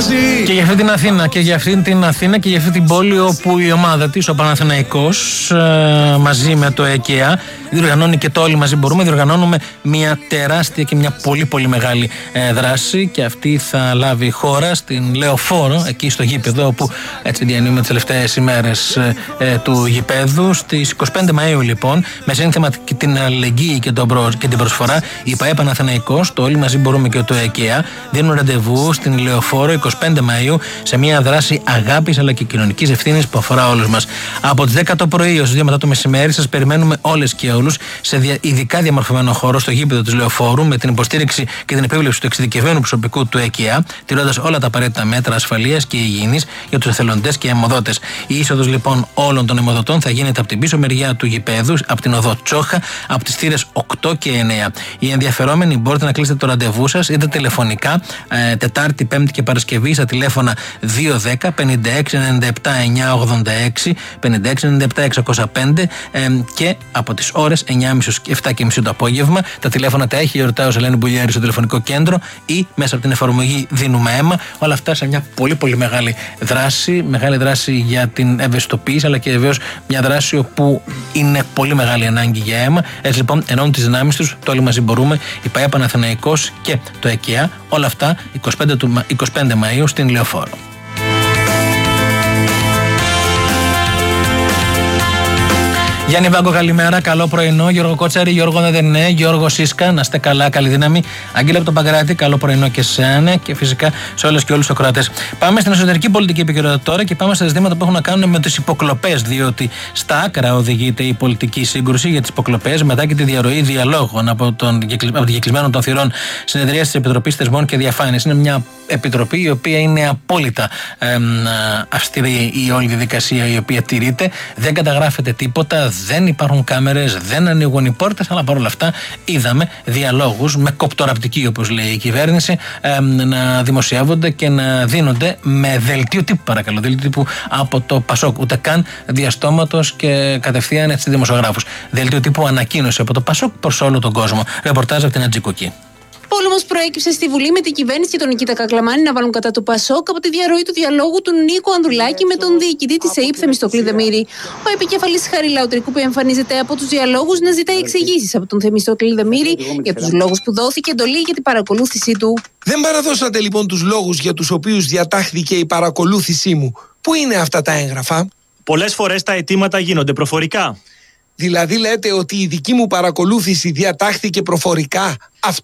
μαζί. Και για αυτή την Αθήνα και για αυτή την πόλη όπου η ομάδα της, ο Παναθηναϊκός, μαζί με το ΕΚΕΑ, διοργανώνει και το Όλοι Μαζί Μπορούμε, διοργανώνουμε μια τεράστια και μια πολύ πολύ μεγάλη δράση, και αυτή θα λάβει χώρα στην Λεωφόρο, εκεί στο γήπεδο, όπου έτσι διανύουμε τις τελευταίες ημέρες του γηπέδου. Στις 25 Μαΐου λοιπόν, με σύνθεμα την αλληλεγγύη και την προσφορά, η ΠΑΕ Παναθηναϊκός, το Όλοι Μαζί Μπορούμε και το ΕΚΕΑ δίνουν ραντεβού στην Λεωφόρο 25 Μαΐου σε μια δράση αγάπης αλλά και κοινωνικής ευθύνης που αφορά όλους μας. Από τις 10 το πρωί ως 2 μετά το μεσημέρι σας περιμένουμε όλες και όλους σε ειδικά διαμορφωμένο χώρο στο γήπεδο της Λεωφόρου, με την υποστήριξη και την επίβλεψη του εξειδικευμένου προσωπικού του ΕΚΕΑ, τηρώντας όλα τα απαραίτητα μέτρα ασφαλείας και υγιεινής για τους εθελοντές και αιμοδότες. Η είσοδος λοιπόν όλων των αιμοδοτών θα γίνεται από την πίσω μεριά του γηπέδου, από την οδό Τσόχα, από τις θύρες 8 και 9. Οι ενδιαφερόμενοι μπορείτε να κλείσετε το ραντεβού σας είτε τηλεφωνικά, Τετάρτη, Πέμπτη και Παρασκευή, στα τηλέφωνα 210 56 97 986, 56 97 605, και από τις ώρες 9.30 και 7.30 το απόγευμα. Τα τηλέφωνα τα έχει η Εορτάος Ελένη Μπουλιάρη στο τηλεφωνικό κέντρο ή μέσα από την εφαρμογή Δίνουμε Αίμα. Όλα αυτά σε μια πολύ πολύ μεγάλη δράση για την ευαισθητοποίηση, αλλά και βεβαίως μια δράση όπου είναι πολύ μεγάλη ανάγκη για αίμα. Έτσι λοιπόν ενώνουν τις δυνάμεις τους, το Όλοι Μαζί Μπορούμε, η ΠΑΕ Παναθηναϊκός και το ΕΚΕΑ. Όλα αυτά 25 Μαΐου στην Λεωφόρο. Γιάννη Βάγκο, καλημέρα, καλό πρωινό. Γιώργο Κότσαρη, Γιώργο Νεδενέ, Γιώργο Σίσκα, να είστε καλά, καλή δύναμη. Αγγέλα από τον Παγκράτη, καλό πρωινό και σε Άννε, και φυσικά σε όλες και όλους τους ακροατές. Πάμε στην εσωτερική πολιτική επικαιρότητα τώρα και πάμε στα ζητήματα που έχουν να κάνουν με τις υποκλοπές, διότι στα άκρα οδηγείται η πολιτική σύγκρουση για τις υποκλοπές μετά και τη διαρροή διαλόγων από την κεκλεισμένο των θυρών συνεδρία της Επιτροπής Θεσμών και Διαφάνειας. Είναι μια επιτροπή η οποία είναι απόλυτα αυστηρή, η όλη διαδικασία η οποία τηρείται, δεν καταγράφεται τίποτα. Δεν υπάρχουν κάμερες, δεν ανοίγουν οι πόρτες, αλλά παρόλα αυτά είδαμε διαλόγους με κοπτοραπτική, όπως λέει η κυβέρνηση, να δημοσιεύονται και να δίνονται με δελτίο τύπου, παρακαλώ, δελτίο τύπου από το Πασόκ, ούτε καν διαστόματος και κατευθείαν έτσι δημοσιογράφους. Δελτίο τύπου ανακοίνωση από το Πασόκ προς όλο τον κόσμο. Ρεπορτάζ από την Ατζικοκή. Πόλεμος προέκυψε στη Βουλή με την κυβέρνηση και τον Νικήτα Κακλαμάνη να βάλουν κατά του Πασόκ από τη διαρροή του διαλόγου του Νίκου Ανδρουλάκη με τον διοικητή της ΕΥΠ Θεμιστοκλή Δεμήρη. Ο επικεφαλής Χαριλαοτρικού, που εμφανίζεται από τους διαλόγους, να ζητάει εξηγήσεις από τον Θεμιστοκλή Δεμήρη για τους λόγους που δόθηκε εντολή για την παρακολούθησή του. Δεν παραδώσατε λοιπόν τους λόγους για τους οποίους διατάχθηκε η παρακολούθησή μου. Πού είναι αυτά τα έγγραφα? Πολλές φορές τα αιτήματα γίνονται προφορικά. Δηλαδή λέτε ότι η δική μου παρακολούθηση διατάχθηκε προφορικά? Αυτό